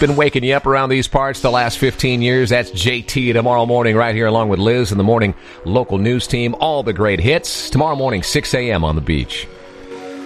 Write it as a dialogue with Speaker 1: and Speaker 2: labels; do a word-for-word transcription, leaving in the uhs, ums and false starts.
Speaker 1: been waking you up around these parts the last fifteen years. That's J T tomorrow morning right here along with Liz in the morning local news team. All the great hits tomorrow morning, six a.m. on the beach.